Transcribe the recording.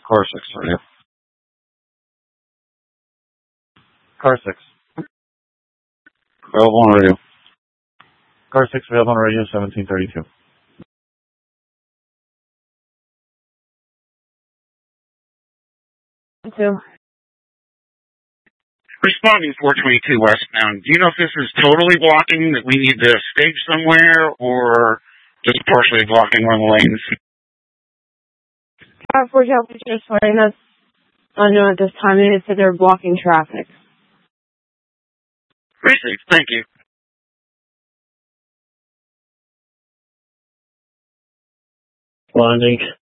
Car 6 radio. Car 6. Available on radio. Car 6 available on radio, 1732. Responding 422 westbound. Do you know if this is totally blocking, that we need to stage somewhere, or just partially blocking one of the lanes? 422 just letting us know at this time they said they're blocking traffic. Appreciate it. Thank you. Landing.